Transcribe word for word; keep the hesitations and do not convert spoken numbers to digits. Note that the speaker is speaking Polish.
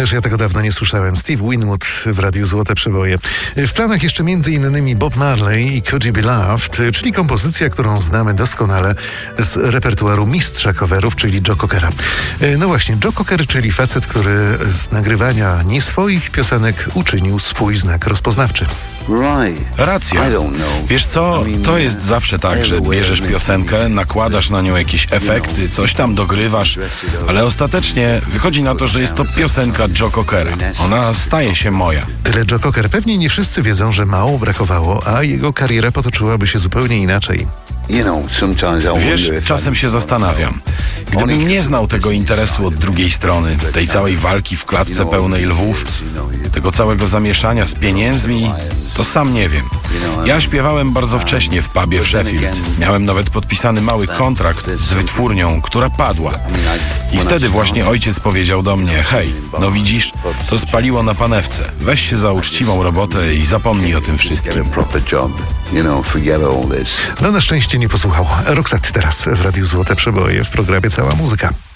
Ależ ja tego dawno nie słyszałem. Steve Winwood w Radiu Złote Przeboje. W planach jeszcze między innymi Bob Marley i Could You Be Loved, czyli kompozycja, którą znamy doskonale z repertuaru mistrza coverów, czyli Joe Cockera. No właśnie, Joe Cocker, czyli facet, który z nagrywania nie swoich piosenek uczynił swój znak rozpoznawczy. Racja. Wiesz co, to jest zawsze tak, że bierzesz piosenkę, nakładasz na nią jakieś efekty, coś tam dogrywasz, ale ostatecznie wychodzi na to, że jest to piosenka Joe Cockera. Ona staje się moja. Tyle Joe Cocker. Pewnie nie wszyscy wiedzą, że mało brakowało, a jego kariera potoczyłaby się zupełnie inaczej. Wiesz, czasem się zastanawiam. Gdybym nie znał tego interesu od drugiej strony, tej całej walki w klatce pełnej lwów, tego całego zamieszania z pieniędzmi, to sam nie wiem. Ja śpiewałem bardzo wcześnie w pubie w Sheffield. Miałem nawet podpisany mały kontrakt z wytwórnią, która padła. I wtedy właśnie ojciec powiedział do mnie: hej, no widzisz, to spaliło na panewce. Weź się za uczciwą robotę i zapomnij o tym wszystkim. No na szczęście nie posłuchał. Roxette teraz w Radiu Złote Przeboje w programie Cała Muzyka.